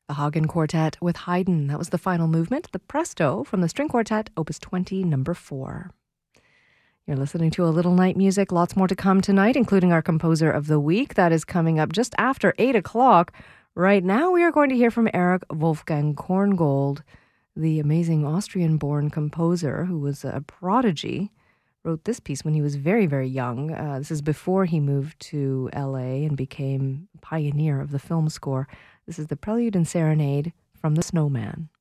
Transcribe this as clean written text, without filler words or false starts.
The Hagen Quartet with Haydn. That was the final movement, the Presto from the String Quartet, Opus 20, number 4. You're listening to A Little Night Music. Lots more to come tonight, including our Composer of the Week. That is coming up just after 8 o'clock. Right now, we are going to hear from Erich Wolfgang Korngold, the amazing Austrian-born composer who was a prodigy. Wrote this piece when he was very, very young. This is before he moved to L.A. and became a pioneer of the film score. This is the Prelude and Serenade from The Snowman.